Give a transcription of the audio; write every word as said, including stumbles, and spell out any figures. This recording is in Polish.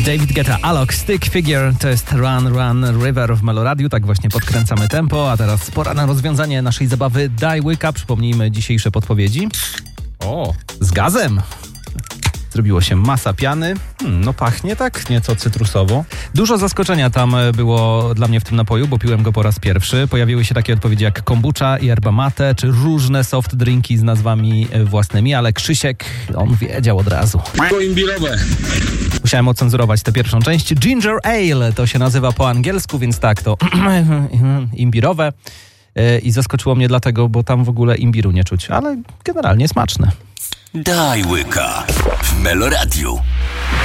David Guetta, Alok, Stick Figure, to jest Run, Run, River w Meloradiu, tak właśnie podkręcamy tempo, a teraz pora na rozwiązanie naszej zabawy Die Łyka. Przypomnijmy dzisiejsze podpowiedzi. O, z gazem. Zrobiło się masa piany. Hmm, no pachnie tak nieco cytrusowo. Dużo zaskoczenia tam było dla mnie w tym napoju, bo piłem go po raz pierwszy. Pojawiły się takie odpowiedzi jak kombucha, yerba mate, czy różne soft drinki z nazwami własnymi, ale Krzysiek, on wiedział od razu. Imbirowe. Musiałem ocenzurować tę pierwszą część. Ginger Ale to się nazywa po angielsku, więc tak, to imbirowe. I zaskoczyło mnie dlatego, bo tam w ogóle imbiru nie czuć, ale generalnie smaczne. Die Łyka w Meloradiu.